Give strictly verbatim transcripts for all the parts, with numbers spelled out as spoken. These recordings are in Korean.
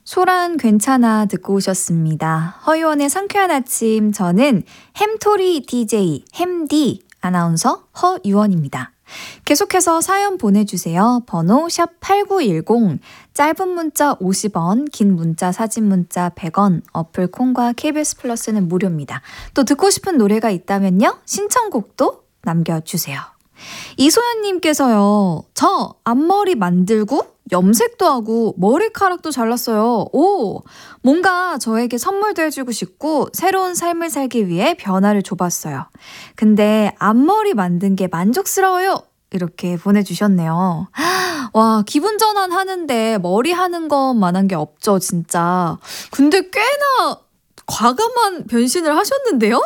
소란 괜찮아 듣고 오셨습니다. 허유원의 상쾌한 아침, 저는 햄토리 디제이, 햄디 아나운서 허유원입니다. 계속해서 사연 보내주세요. 번호 샵 팔구일공, 짧은 문자 오십 원, 긴 문자 사진 문자 백 원, 어플 콩과 케이비에스 플러스는 무료입니다. 또 듣고 싶은 노래가 있다면요, 신청곡도 남겨주세요. 이소연님께서요, 저 앞머리 만들고 염색도 하고 머리카락도 잘랐어요. 오, 뭔가 저에게 선물도 해주고 싶고 새로운 삶을 살기 위해 변화를 줘봤어요. 근데 앞머리 만든 게 만족스러워요. 이렇게 보내주셨네요. 와, 기분 전환 하는데 머리 하는 것만한 게 없죠, 진짜. 근데 꽤나 과감한 변신을 하셨는데요?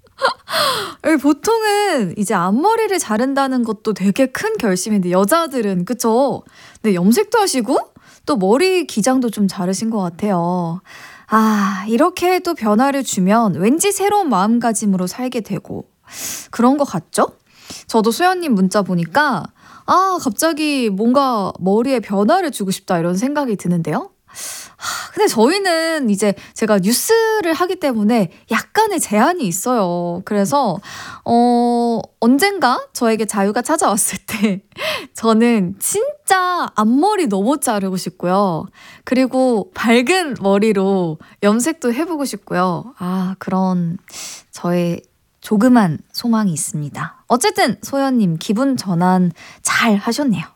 보통은 이제 앞머리를 자른다는 것도 되게 큰 결심인데, 여자들은 그쵸? 근데 염색도 하시고 또 머리 기장도 좀 자르신 것 같아요. 아, 이렇게 또 변화를 주면 왠지 새로운 마음가짐으로 살게 되고 그런 것 같죠? 저도 소연님 문자 보니까 아, 갑자기 뭔가 머리에 변화를 주고 싶다 이런 생각이 드는데요. 하, 근데 저희는 이제 제가 뉴스를 하기 때문에 약간의 제한이 있어요. 그래서 어, 언젠가 저에게 자유가 찾아왔을 때 저는 진짜 앞머리 너무 자르고 싶고요. 그리고 밝은 머리로 염색도 해보고 싶고요. 아, 그런 저의 조그만 소망이 있습니다. 어쨌든 소연님 기분 전환 잘 하셨네요.